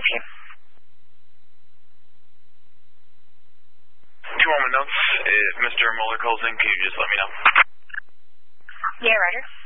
Thank you. 2 moment notes. If Mr. Mueller calls in, can you just let me know? Yeah, Roger.